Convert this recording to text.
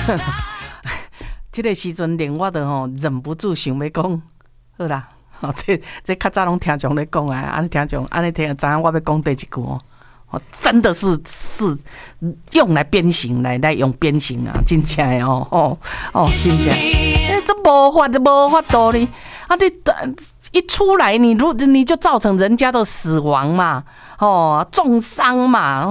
这个时阵令我的忍不住想要讲，好啦，这较早拢听众咧讲啊，安尼听众安尼听，知影我要讲第一句真的是用来鞭刑，来用鞭刑啊，真正的真正，这无法度呢。啊，你一出来，你就造成人家的死亡嘛，重伤嘛，